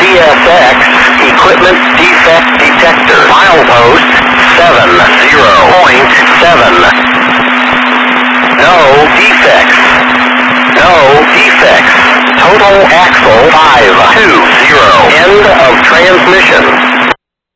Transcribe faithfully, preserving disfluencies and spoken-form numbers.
S X, equipment defect detector. Milepost seven zero point seven. No defects. No defects. Total axle five two zero. End of transmission.